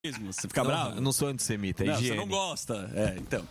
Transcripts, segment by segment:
Você fica bravo? Eu não sou antissemita, é não, higiene. Você não gosta. Então.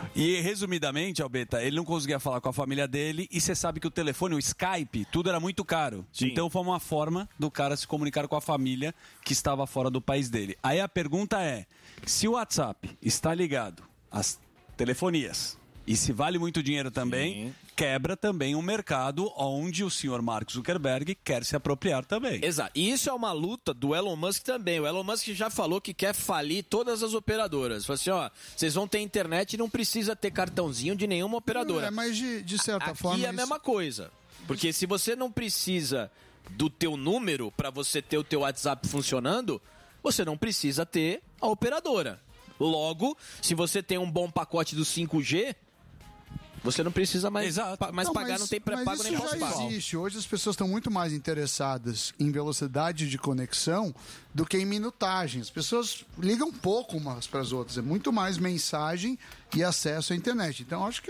E resumidamente, Albeta, ele não conseguia falar com a família dele e você sabe que o telefone, o Skype, tudo era muito caro. Sim. Então foi uma forma do cara se comunicar com a família que estava fora do país dele. Aí a pergunta é, se o WhatsApp está ligado às telefonias e se vale muito dinheiro também, sim, quebra também um mercado onde o senhor Mark Zuckerberg quer se apropriar também. Exato. E isso é uma luta do Elon Musk também. O Elon Musk já falou que quer falir todas as operadoras. Falou assim, ó, vocês vão ter internet e não precisa ter cartãozinho de nenhuma operadora. Mas de certa forma... E é a mesma coisa. Porque se você não precisa do teu número para você ter o teu WhatsApp funcionando, você não precisa ter a operadora. Logo, se você tem um bom pacote do 5G... Você não precisa mais, pagar, não tem pré-pago nem pós-pago. Isso já existe. Hoje as pessoas estão muito mais interessadas em velocidade de conexão do que em minutagem. As pessoas ligam pouco umas para as outras. É muito mais mensagem e acesso à internet. Então acho que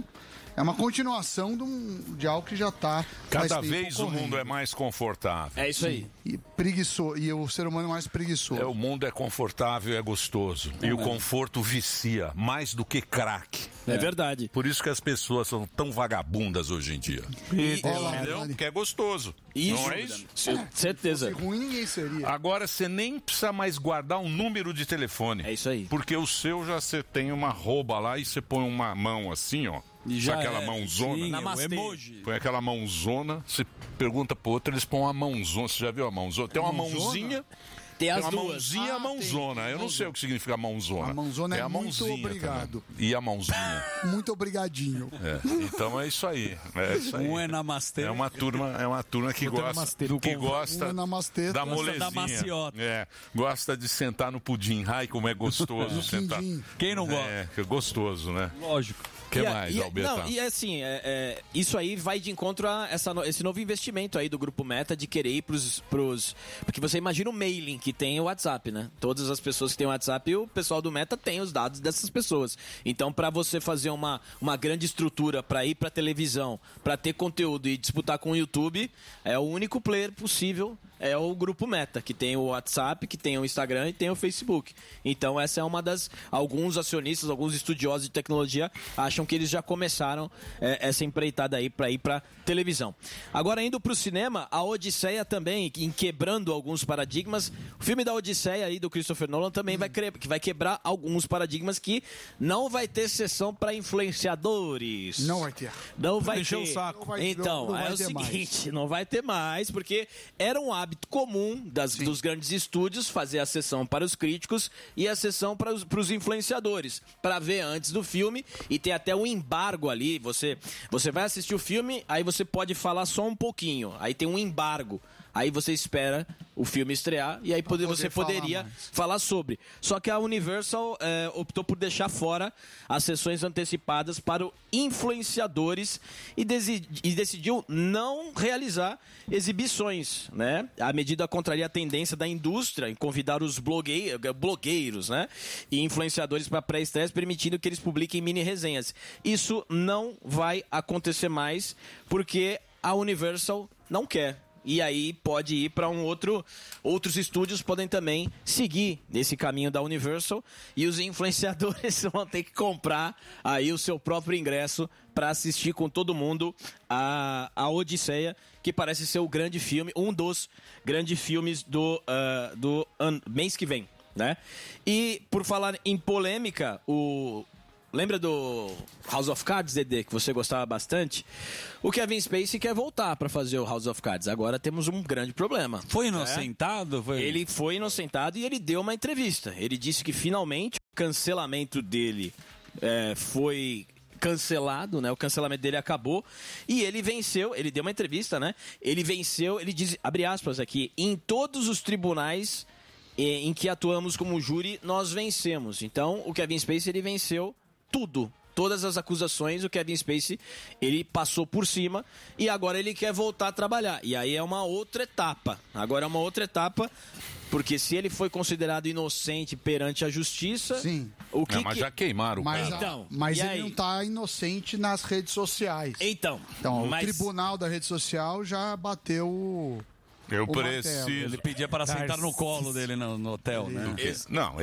é uma continuação de algo que já está. Cada vez o mundo é mais confortável. É isso aí. E preguiçoso. E o ser humano é mais preguiçoso. O mundo é confortável e é gostoso. E o conforto vicia mais do que crack. É verdade. Por isso que as pessoas são tão vagabundas hoje em dia. Entendeu? Porque é gostoso. Isso. Não é isso? Certeza. Se ruim, ninguém seria. Agora você nem precisa mais guardar um número de telefone. É isso aí. Porque o seu já você tem uma arroba lá e você põe uma mão assim, ó. E já aquela mãozona. Sim, o emoji. Põe aquela mãozona, você pergunta pro outro, eles põem uma mãozona. Você já viu a mãozona? Tem uma mãozinha. Tem as uma duas. mãozinha e a mãozona. Eu não sei o que significa mãozona. A mãozona é a muito mãozinha obrigado. Também. E a mãozinha. Muito obrigadinho. Então é isso aí. Um é namastê. É uma turma que gosta da molezinha. Da maciota. Gosta de sentar no pudim. Ai, como é gostoso sentar. Quem não gosta? É gostoso, né? Lógico. O que mais, Alberto? Não, e assim, isso aí vai de encontro a esse novo investimento aí do Grupo Meta de querer ir pros... Porque você imagina o mailing que tem o WhatsApp, né? Todas as pessoas que têm o WhatsApp, o pessoal do Meta tem os dados dessas pessoas. Então, para você fazer uma grande estrutura para ir pra televisão, para ter conteúdo e disputar com o YouTube, o único player possível é o Grupo Meta, que tem o WhatsApp, que tem o Instagram e tem o Facebook. Então, essa é uma das... Alguns acionistas, alguns estudiosos de tecnologia acham que eles já começaram essa empreitada aí para ir para televisão. Agora, indo para o cinema, a Odisseia também, em quebrando alguns paradigmas, o filme da Odisseia aí do Christopher Nolan também vai quebrar alguns paradigmas que não vai ter sessão para influenciadores. Não vai ter. Não vai Encher ter. o saco. Então, é o seguinte, não vai ter mais, porque era um hábito comum dos grandes estúdios fazer a sessão para os críticos e a sessão para os influenciadores, para ver antes do filme e ter até um embargo ali. Você vai assistir o filme, aí você pode falar só um pouquinho, aí tem um embargo. Aí você espera o filme estrear e aí você poderia falar sobre. Só que a Universal optou por deixar fora as sessões antecipadas para influenciadores e decidiu não realizar exibições, né? A medida contraria a tendência da indústria em convidar os blogueiros, né? E influenciadores para pré-estreias, permitindo que eles publiquem mini resenhas. Isso não vai acontecer mais porque a Universal não quer. E aí pode ir para outros estúdios podem também seguir nesse caminho da Universal e os influenciadores vão ter que comprar aí o seu próprio ingresso para assistir com todo mundo a Odisseia, que parece ser o grande filme, um dos grandes filmes do mês que vem, né? E por falar em polêmica, lembra do House of Cards, Dedê, que você gostava bastante? O Kevin Spacey quer voltar para fazer o House of Cards. Agora temos um grande problema. Foi inocentado? Ele foi inocentado e ele deu uma entrevista. Ele disse que finalmente o cancelamento dele foi cancelado, né? O cancelamento dele acabou e ele venceu. Ele deu uma entrevista, né? Ele venceu, ele diz, abre aspas aqui, em todos os tribunais em que atuamos como júri, nós vencemos. Então, o Kevin Spacey, ele venceu tudo. Todas as acusações, o Kevin Spacey, ele passou por cima e agora ele quer voltar a trabalhar. E aí é uma outra etapa. Agora é uma outra etapa, porque se ele foi considerado inocente perante a justiça... Sim. Mas já queimaram o cara. Mas ele não está inocente nas redes sociais. Então o tribunal da rede social já bateu Eu preciso. Ele pedia para sentar no colo dele no hotel, né? Não,